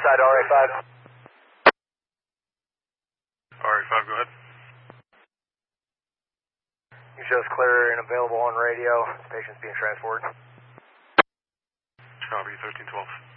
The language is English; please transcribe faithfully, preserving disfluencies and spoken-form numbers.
side, R A five. R A five, go ahead. You show us clear and available on radio. This patient's being transported. Copy, thirteen twelve.